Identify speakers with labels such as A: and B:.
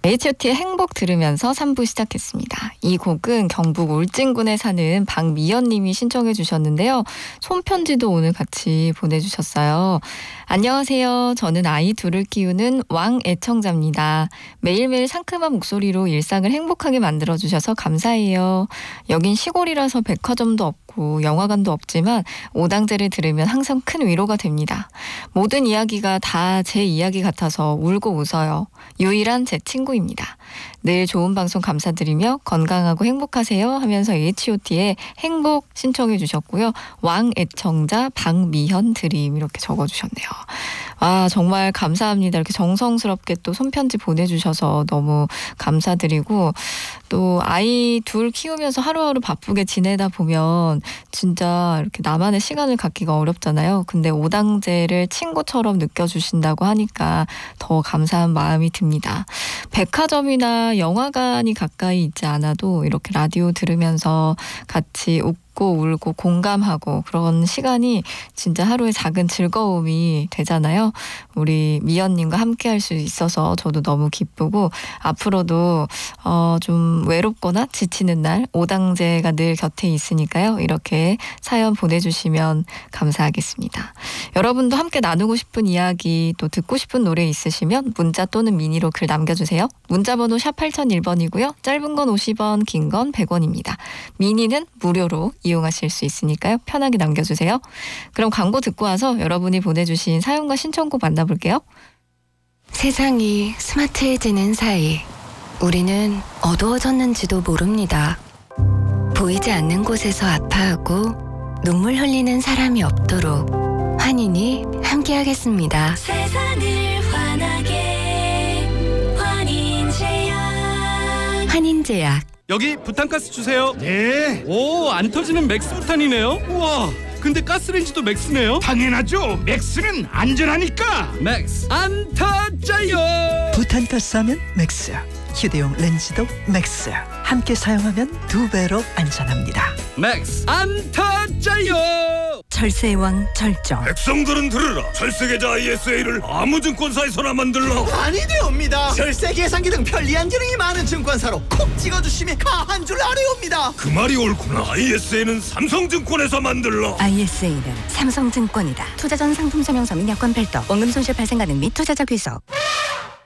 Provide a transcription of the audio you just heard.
A: H.O.T의 행복 들으면서 3부 시작했습니다. 이 곡은 경북 울진군에 사는 박미연 님이 신청해 주셨는데요. 손편지도 오늘 같이 보내주셨어요. 안녕하세요. 저는 아이 둘을 키우는 왕 애청자입니다. 매일매일 상큼한 목소리로 일상을 행복하게 만들어주셔서 감사해요. 여긴 시골이라서 백화점도 없고 영화관도 없지만 오당제를 들으면 항상 큰 위로가 됩니다. 모든 이야기가 다 제 이야기 같아서 울고 웃어요. 유일한 제 친구입니다. 늘 좋은 방송 감사드리며 건강하고 행복하세요 하면서 H.O.T의 행복 신청해 주셨고요. 왕 애청자 박미현 드림 이렇게 적어주셨네요. 아, 정말 감사합니다. 이렇게 정성스럽게 또 손편지 보내주셔서 너무 감사드리고, 또 아이 둘 키우면서 하루하루 바쁘게 지내다 보면 진짜 이렇게 나만의 시간을 갖기가 어렵잖아요. 근데 오당제를 친구처럼 느껴주신다고 하니까 더 감사한 마음이 듭니다. 백화점이나 영화관이 가까이 있지 않아도 이렇게 라디오 들으면서 같이 웃고 울고 공감하고 그런 시간이 진짜 하루의 작은 즐거움이 되잖아요. 우리 미연님과 함께 할 수 있어서 저도 너무 기쁘고, 앞으로도 좀 외롭거나 지치는 날 오당제가 늘 곁에 있으니까요. 이렇게 사연 보내주시면 감사하겠습니다. 여러분도 함께 나누고 싶은 이야기, 또 듣고 싶은 노래 있으시면 문자 또는 미니로 글 남겨주세요. 문자번호 샵 8001번이고요. 짧은 건 50원, 긴 건 100원입니다. 미니는 무료로 이용하실 수 있으니까요. 편하게 남겨주세요. 그럼 광고 듣고 와서 여러분이 보내주신 사연과 신청곡 만나볼게요.
B: 세상이 스마트해지는 사이 우리는 어두워졌는지도 모릅니다. 보이지 않는 곳에서 아파하고 눈물 흘리는 사람이 없도록 환인이 함께하겠습니다.
C: 세상을 환하게 환인제약.
B: 환인제약.
D: 여기 부탄가스 주세요.
E: 네,
D: 오, 안 터지는 맥스 부탄이네요. 우와, 근데 가스레인지도 맥스네요.
E: 당연하죠. 맥스는 안전하니까.
D: 맥스 안 터져요.
F: 부탄가스 하면 맥스, 휴대용 렌즈도 맥스. 함께 사용하면 2배로 안전합니다.
D: 맥스 안 터져요.
F: 철새의 왕 절정.
E: 백성들은 들으라. 철새계좌 ISA를 아무 증권사에서나 만들라.
G: 아니 되옵니다. 절세 계산기 등 편리한 기능이 많은 증권사로 콕 찍어주시면 가한 줄 아래옵니다.
E: 그 말이 옳구나. ISA는 삼성증권에서 만들라.
B: ISA는 삼성증권이다. 투자 전 상품 설명서 및 여건 별도, 원금 손실 발생 가능 및 투자자 귀속.